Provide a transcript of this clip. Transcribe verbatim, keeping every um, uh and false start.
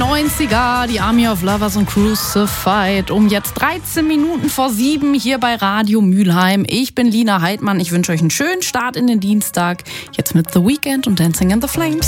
neunziger, die Army of Lovers und Crucified. Um jetzt dreizehn Minuten vor sieben hier bei Radio Mülheim. Ich bin Lina Heidmann. Ich wünsche euch einen schönen Start in den Dienstag. Jetzt mit The Weeknd und Dancing in the Flames.